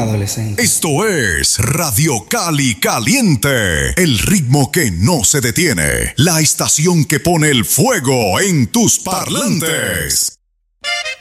adolescente. Esto es Radio Cali Caliente, el ritmo que no se detiene, la estación que pone el fuego en tus parlantes.